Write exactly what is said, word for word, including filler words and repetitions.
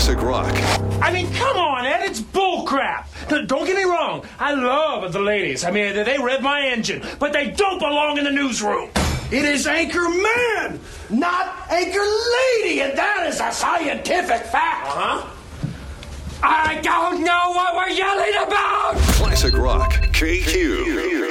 Classic rock. I mean, come on, Ed, it's bullcrap. Don't get me wrong. I love the ladies. I mean, they rev my engine, but they don't belong in the newsroom. It is Anchor Man, not Anchor Lady, and that is a scientific fact. Uh-huh. I don't know what we're yelling about. Classic rock. K Q.